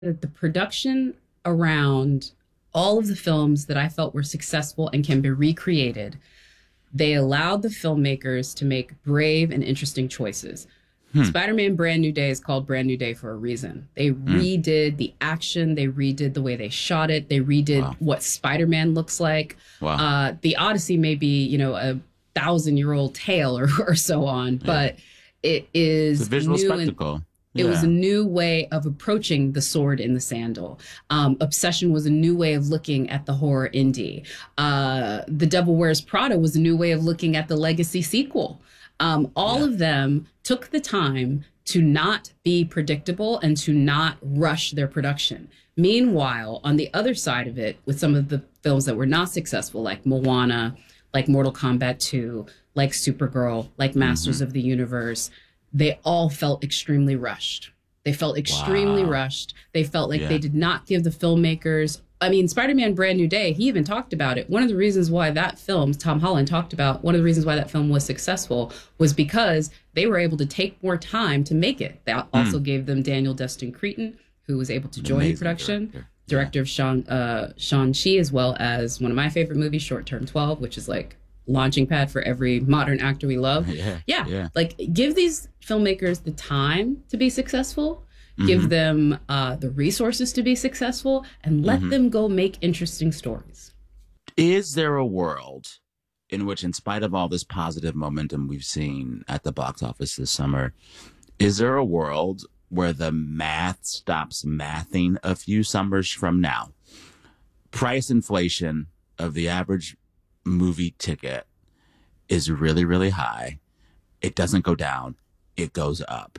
that the production around all of the films that I felt were successful and can be recreated, they allowed the filmmakers to make brave and interesting choices. Spider-Man Brand New Day is called Brand New Day for a reason. They redid the action. They redid the way they shot it. They redid what Spider-Man looks like. Wow. The Odyssey may be, you know, a 1,000-year-old tale or so on, but it is It's a visual new spectacle. it was a new way of approaching the sword in the sandal. Obsession was a new way of looking at the horror indie. The Devil Wears Prada was a new way of looking at the legacy sequel. All of them took the time to not be predictable and to not rush their production. Meanwhile, on the other side of it, with some of the films that were not successful, like Moana, like Mortal Kombat 2, like Supergirl, like Masters of the Universe, they all felt extremely rushed. They felt extremely rushed. They felt like they did not give the filmmakers. I mean, Spider-Man Brand New Day, he even talked about it. One of the reasons why that film, Tom Holland talked about, one of the reasons why that film was successful was because they were able to take more time to make it. That also gave them Daniel Destin Cretton, who was able to join the production. Director of Shang-Chi, as well as one of my favorite movies, Short Term 12, which is like launching pad for every modern actor we love. Like give these filmmakers the time to be successful, give them the resources to be successful, and let them go make interesting stories. Is there a world in which, in spite of all this positive momentum we've seen at the box office this summer, is there a world where the math stops mathing a few summers from now? Price inflation of the average movie ticket is really, really high. It doesn't go down. It goes up.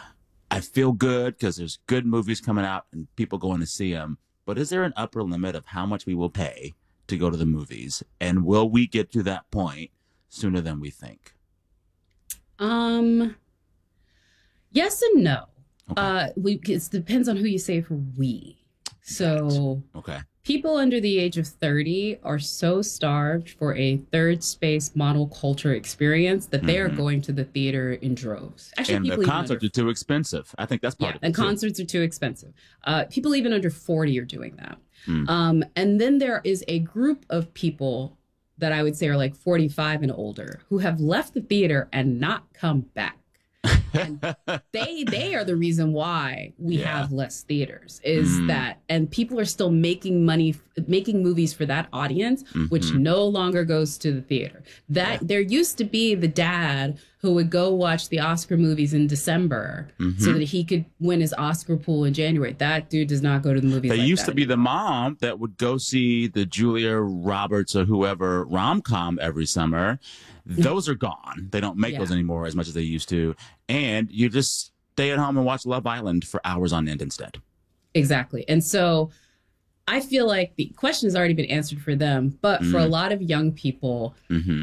I feel good because there's good movies coming out and people going to see them. But is there an upper limit of how much we will pay to go to the movies? And will we get to that point sooner than we think? Yes and no. It depends on who you say for we. So people under the age of 30 are so starved for a third space model culture experience that they are going to the theater in droves. Actually, and the concerts are too expensive. I think that's part of it. And concerts are too expensive. People even under 40 are doing that. And then there is a group of people that I would say are like 45 and older who have left the theater and not come back. And they are the reason why we have less theaters is that, and people are still making money, making movies for that audience, which no longer goes to the theater. There used to be the dad who would go watch the Oscar movies in December so that he could win his Oscar pool in January. That dude does not go to the movies. There used to be the mom that would go see the Julia Roberts or whoever rom-com every summer. Those are gone. They don't make those anymore as much as they used to. And you just stay at home and watch Love Island for hours on end instead. Exactly. And so I feel like the question has already been answered for them. But for a lot of young people,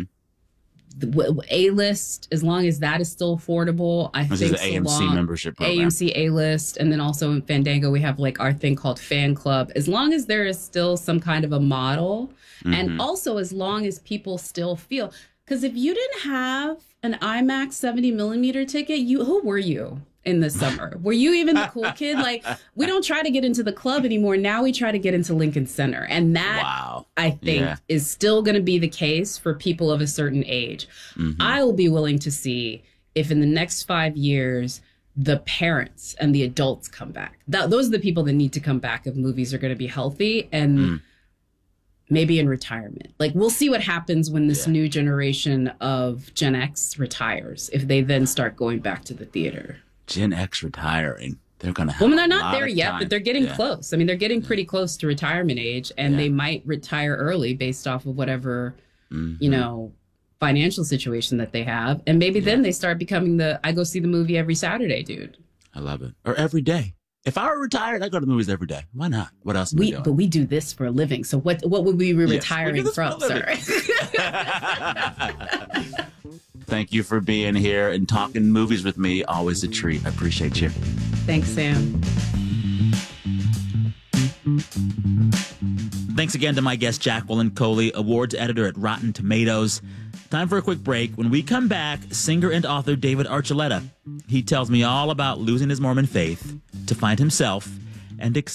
the A-list, as long as that is still affordable, I think is an AMC membership program. AMC A-list. And then also in Fandango, we have like our thing called Fan Club. As long as there is still some kind of a model, and also as long as people still feel... Because if you didn't have an IMAX 70 millimeter ticket, who were you in the summer? Were you even the cool kid? Like, we don't try to get into the club anymore. Now we try to get into Lincoln Center. And that, I think, is still going to be the case for people of a certain age. I will be willing to see if in the next 5 years, the parents and the adults come back. Those are the people that need to come back if movies are going to be healthy. And... maybe in retirement. Like, we'll see what happens when this new generation of Gen X retires, if they then start going back to the theater. Gen X retiring. They're going to have they're not there yet, but they're getting close. I mean, they're getting pretty close to retirement age, and they might retire early based off of whatever, you know, financial situation that they have. And maybe then they start becoming I go see the movie every Saturday, dude. I love it. Or every day. If I were retired, I'd go to the movies every day. Why not? What else are we doing? But we do this for a living. So what would we be retiring from, sir? Thank you for being here and talking movies with me. Always a treat. I appreciate you. Thanks, Sam. Thanks again to my guest, Jacqueline Coley, awards editor at Rotten Tomatoes. Time for a quick break. When we come back, singer and author David Archuleta. He tells me all about losing his Mormon faith to find himself and